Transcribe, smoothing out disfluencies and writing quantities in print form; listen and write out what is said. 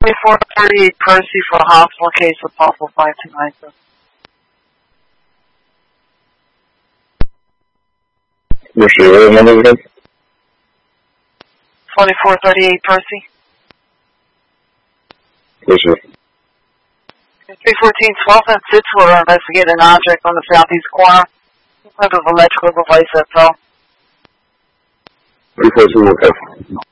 2438 Percy for a hospital case of possible 5297. What's your number again? 2438 Percy. Yes, sir. 314 and 6 will investigate an object on the southeast corner. Some type of electrical device that fell. 314, okay.